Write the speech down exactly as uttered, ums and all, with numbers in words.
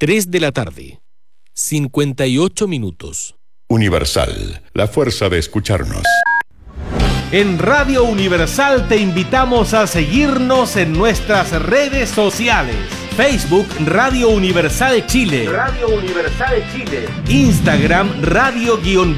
tres de la tarde, cincuenta y ocho minutos. Universal, la fuerza de escucharnos. En Radio Universal te invitamos a seguirnos en nuestras redes sociales. Facebook Radio Universal Chile. Radio Universal Chile. Instagram Radio-Universal